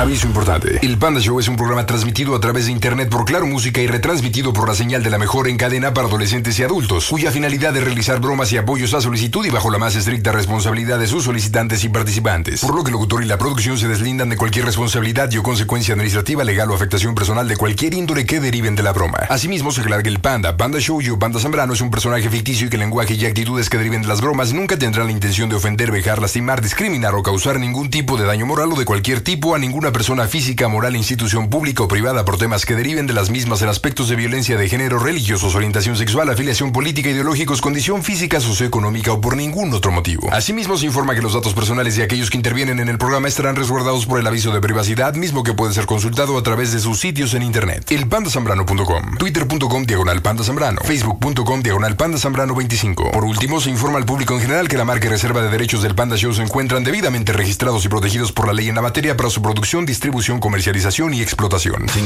Aviso importante. El Panda Show es un programa transmitido a través de internet por Claro Música y retransmitido por la señal de la mejor en cadena para adolescentes y adultos, cuya finalidad es realizar bromas y apoyos a solicitud y bajo la más estricta responsabilidad de sus solicitantes y participantes. Por lo que el locutor y la producción se deslindan de cualquier responsabilidad y o consecuencia administrativa, legal o afectación personal de cualquier índole que deriven de la broma. Asimismo, se aclara que el Panda Show o Panda Zambrano es un personaje ficticio y que el lenguaje y actitudes que deriven de las bromas nunca tendrán la intención de ofender, vejar, lastimar, discriminar o causar ningún tipo de daño moral o de cualquier tipo a ninguna persona física, moral, institución pública o privada por temas que deriven de las mismas en aspectos de violencia de género, religiosos, orientación sexual, afiliación política, ideológicos, condición física, socioeconómica o por ningún otro motivo. Asimismo, se informa que los datos personales de aquellos que intervienen en el programa estarán resguardados por el aviso de privacidad, mismo que puede ser consultado a través de sus sitios en internet. Elpandazambrano.com, twitter.com/pandazambrano, facebook.com/pandazambrano25. Por último, se informa al público en general que la marca y reserva de derechos del Panda Show se encuentran debidamente registrados y protegidos por la ley en la materia para su producción, distribución, comercialización y explotación. 5599-072632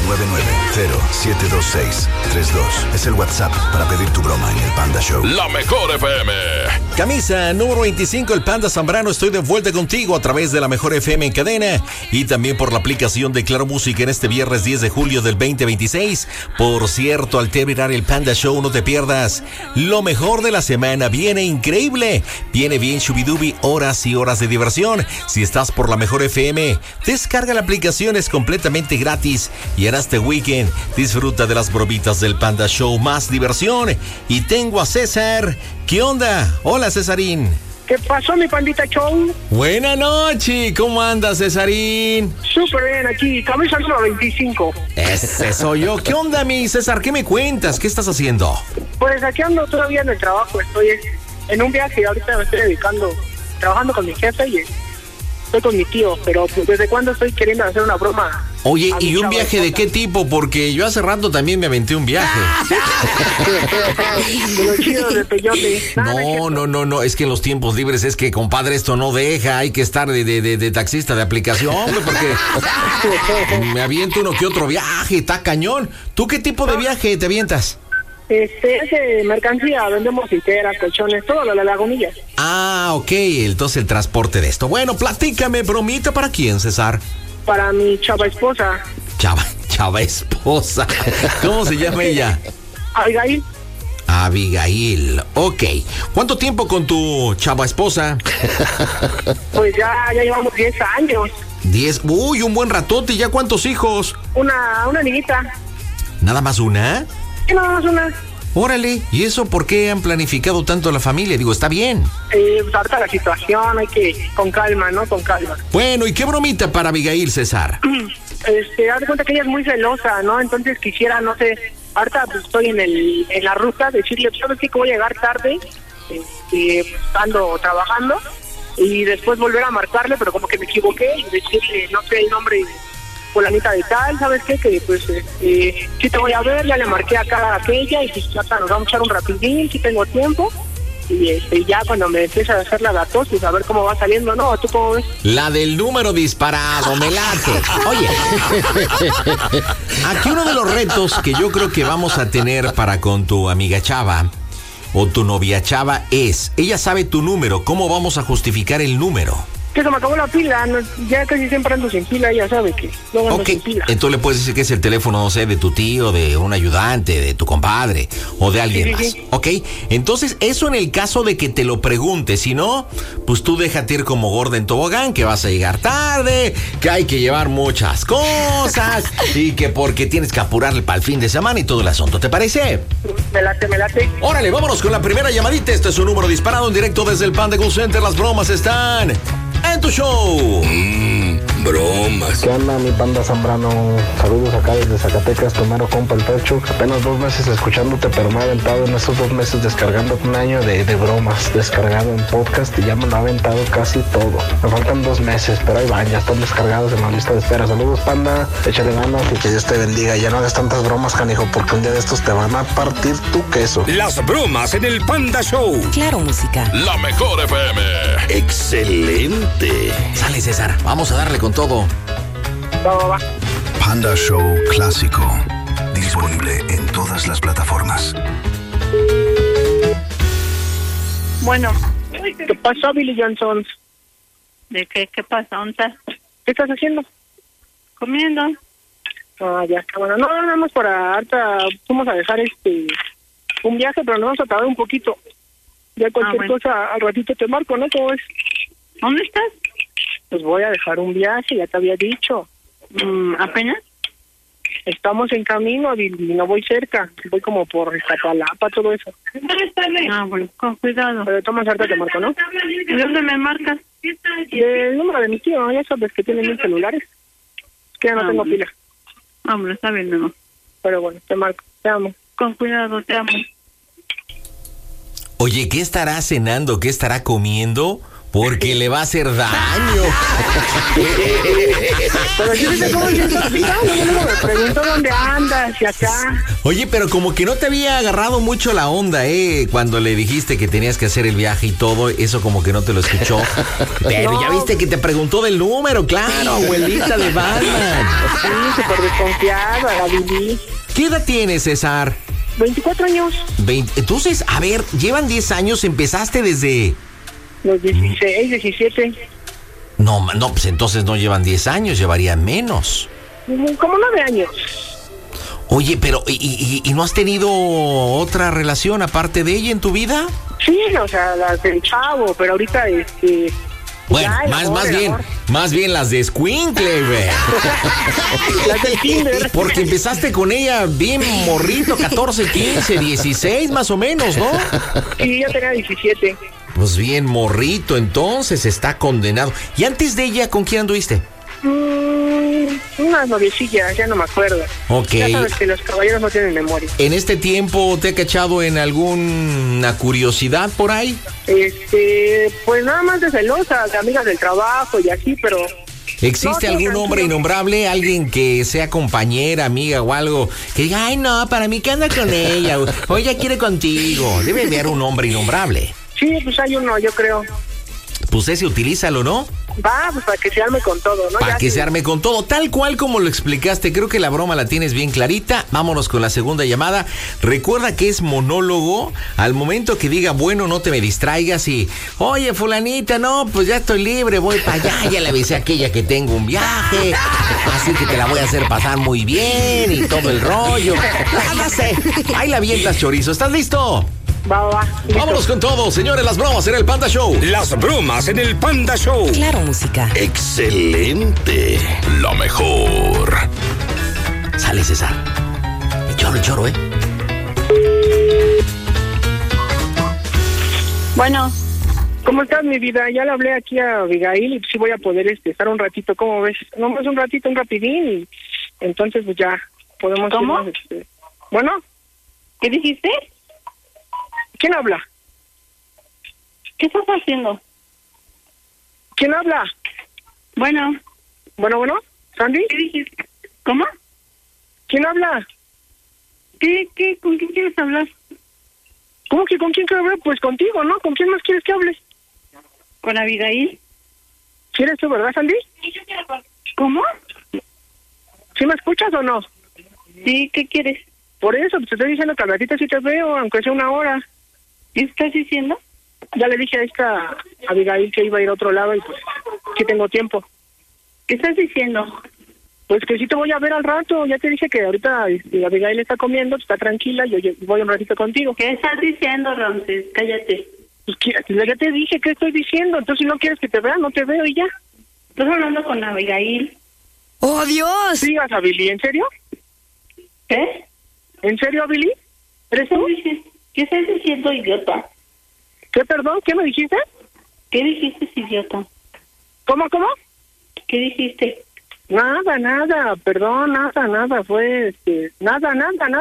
es el WhatsApp para pedir tu broma en el Panda Show. La mejor FM. Camisa número 25, el Panda Zambrano. Estoy de vuelta contigo a través de la mejor FM en cadena y también por la aplicación de Claro Música en este viernes 10 de julio del 2026. Por cierto, al terminar el Panda Show, no te pierdas lo mejor de la semana. Viene increíble, viene bien shubidubi, horas y horas de diversión. Si estás por la mejor FM, descarga la aplicación, es completamente gratis y en este weekend disfruta de las bromitas del Panda Show, más diversión. Y tengo a César. ¿Qué onda? Hola, Cesarín. ¿Qué pasó, mi Pandita Show? Buena noche, ¿cómo andas, Cesarín? Súper bien, aquí, camisa número 25. Ese soy yo. ¿Qué onda, mi César? ¿Qué me cuentas? ¿Qué estás haciendo? Pues aquí ando todavía en el trabajo, estoy en un viaje, ahorita me estoy trabajando con mi jefe y estoy con mi tío, pero pues, ¿desde cuándo estoy queriendo hacer una broma? Oye, ¿y un viaje de qué tipo? Porque yo hace rato también me aventé un viaje. De los chidos de peyote. No, es que en los tiempos libres es que, compadre, esto no deja, hay que estar de taxista de aplicación, porque me aviento uno que otro viaje, está cañón. ¿Tú qué tipo de viaje te avientas? Es de mercancía, vendemos literas, colchones, todo lo de la lagunilla. Ah, ok, entonces el transporte de esto. Bueno, platícame, bromita, ¿para quién, César? Para mi chava esposa. Chava esposa. ¿Cómo se llama ella? Abigail, ok. ¿Cuánto tiempo con tu chava esposa? Pues ya llevamos 10 años. 10, uy, un buen ratote. ¿Ya cuántos hijos? Una niñita. ¿Nada más una? Sí, nada más una. Órale, ¿y eso por qué han planificado tanto la familia? Digo, está bien. Pues ahorita la situación, hay que con calma, ¿no? Con calma. Bueno, ¿y qué bromita para Abigail, César? Haz de cuenta que ella es muy celosa, ¿no? Entonces quisiera, no sé, ahorita pues, estoy en la ruta, decirle, ¿sabes qué? Que voy a llegar tarde, ando trabajando, y después volver a marcarle, pero como que me equivoqué, y decirle, no sé, el nombre fulanita de tal, ¿sabes qué? Que pues sí te voy a ver, ya le marqué acá a aquella y pues ya nos vamos a echar un rapidín, si tengo tiempo. Y ya cuando me empieza a hacer la datos, pues a ver cómo va saliendo, ¿no? ¿Tú cómo ves? La del número disparado, me late. Oye, aquí uno de los retos que yo creo que vamos a tener para con tu amiga Chava o tu novia Chava es, ella sabe tu número, ¿cómo vamos a justificar el número? Que se me acabó la pila, no, ya casi siempre ando sin pila, ya sabe que luego ando sin pila. Entonces le puedes decir que es el teléfono, no sé, de tu tío, de un ayudante, de tu compadre o de alguien más. Sí. Ok, entonces eso en el caso de que te lo pregunte, si no, pues tú déjate ir como gorda en tobogán, que vas a llegar tarde, que hay que llevar muchas cosas y que porque tienes que apurarle para el fin de semana y todo el asunto, ¿te parece? Me late. Órale, vámonos con la primera llamadita. Este es un número disparado en directo desde el Panda Cool Center. Las bromas están en tu show. Bromas. ¿Qué onda, mi Panda Zambrano? Saludos acá desde Zacatecas, tu mero compa el Pecho. Apenas 2 meses escuchándote, pero me he aventado en estos 2 meses descargando un año de bromas, descargado en podcast y ya me lo ha aventado casi todo. Me faltan 2 meses, pero ahí van, ya están descargados en la lista de espera. Saludos, Panda, échale ganas y que Dios te bendiga. Ya no hagas tantas bromas, canijo, porque un día de estos te van a partir tu queso. Las bromas en el Panda Show. Claro, música. La mejor FM. Excelente. Sale, César, vamos a darle con todo. Va. Panda Show Clásico. Disponible en todas las plataformas. Bueno. ¿Qué pasó, Billy Johnson? ¿De qué? ¿Qué pasa? ¿Dónde estás? ¿Qué estás haciendo? Comiendo. Ah, ya está bueno. No, nada más para ahorita vamos a dejar un viaje, pero nos vamos a tardar un poquito. Ya cualquier cosa al ratito te marco, ¿no? ¿Cómo es? ¿Dónde estás? Pues voy a dejar un viaje, ya te había dicho. ¿Apenas? Estamos en camino y no voy cerca. Voy como por Iztapalapa, todo eso. Ah, bueno, con cuidado. Pero tomas ahorita te marco, ¿no? ¿De dónde me marcas? El número de mi tío, ya sabes que tiene 1000 celulares. Que ya no tengo pila. Hombre, está bien, no. Pero bueno, te marco, te amo. Con cuidado, te amo. Oye, ¿qué estará cenando? ¿Qué estará comiendo? Porque le va a hacer daño. Pero yo sé cómo es eso, me pregunto dónde andas y acá. Oye, pero como que no te había agarrado mucho la onda, cuando le dijiste que tenías que hacer el viaje y todo, eso como que no te lo escuchó. Pero no. Ya viste que te preguntó del número, claro, abuelita de Batman. Sí, súper desconfiada, Gaby. ¿Qué edad tienes, César? 24 años. Entonces, a ver, llevan 10 años, empezaste desde... Los 16, 17. No, pues entonces no llevan 10 años, llevarían menos. Como 9 años. Oye, pero ¿y no has tenido otra relación aparte de ella en tu vida? Sí, o sea, las del chavo, pero ahorita Bueno, más bien las de Escuincle, güey. Las del Tinder. Porque empezaste con ella bien morrito, 14, 15, 16 más o menos, ¿no? Sí, yo tenía 17. Pues bien morrito, entonces está condenado. ¿Y antes de ella con quién anduviste? Unas noviecillas, ya no me acuerdo. Ok. Ya sabes que los caballeros no tienen memoria. ¿En este tiempo te ha cachado en alguna curiosidad por ahí? Pues nada más de celosa, de amigas del trabajo y así, pero... ¿Existe algún hombre innombrable? Alguien que sea compañera, amiga o algo, que diga, ay no, para mí que anda con ella, o ella quiere contigo? Debe haber un hombre innombrable. Sí, pues hay uno, yo creo. Pues ese, utilízalo, ¿no? Va, pues para que se arme con todo, ¿no? Para que se arme con todo, tal cual como lo explicaste. Creo que la broma la tienes bien clarita. Vámonos con la segunda llamada. Recuerda que es monólogo. Al momento que diga, bueno, no te me distraigas y, oye, fulanita, no, pues ya estoy libre, voy para allá. Ya le avisé a aquella que tengo un viaje, así que te la voy a hacer pasar muy bien y todo el rollo. No sé, ahí la avientas, chorizo. ¿Estás listo? Va. Vámonos con todo, señores, las bromas en el Panda Show. Las bromas en el Panda Show. Claro, música. Excelente. La mejor. Sale, César. El choro, ¿eh? Bueno. ¿Cómo estás, mi vida? Ya le hablé aquí a Abigail y sí voy a poder estar un ratito, ¿cómo ves? No más un ratito, un rapidín y entonces pues ya podemos... ¿Cómo? Bueno. ¿Qué dijiste? ¿Quién habla? ¿Qué estás haciendo? ¿Quién habla? Bueno. Bueno, ¿Sandy? ¿Qué dijiste? ¿Cómo? ¿Quién habla? ¿Con quién quieres hablar? ¿Cómo que con quién quiero hablar? Pues contigo, ¿no? ¿Con quién más quieres que hable? ¿Con Abigail? ¿Sí eres tú, verdad, Sandy? ¿Cómo? ¿Sí me escuchas o no? Sí, ¿qué quieres? Por eso, te estoy diciendo que al ratito sí te veo, aunque sea una hora. ¿Qué estás diciendo? Ya le dije a esta Abigail que iba a ir a otro lado y pues sí tengo tiempo. ¿Qué estás diciendo? Pues que sí te voy a ver al rato. Ya te dije que ahorita Abigail está comiendo, está tranquila, yo voy un ratito contigo. ¿Qué estás diciendo, Ramses? Cállate. Pues ya te dije qué estoy diciendo, entonces si no quieres que te vea, no te veo y ya. ¿Estás hablando con Abigail? ¡Oh, Dios! Sí, Abili, ¿en serio? ¿Qué? ¿En serio, Abili? ¿Eres tú? ¿Qué estás diciendo, idiota? ¿Qué, perdón? ¿Qué me dijiste? ¿Qué dijiste, idiota? ¿Cómo? ¿Qué dijiste? Nada, perdón, nada, fue, nada.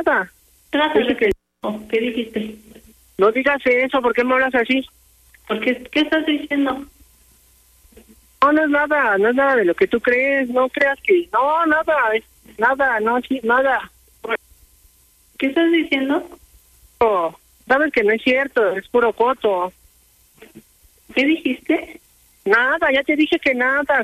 ¿Qué dijiste? No digas eso, ¿por qué me hablas así? ¿Qué estás diciendo? No es nada de lo que tú crees, no creas que, nada. ¿Qué estás diciendo? Oh, sabes que no es cierto, es puro coto. ¿Qué dijiste? Nada, ya te dije que nada,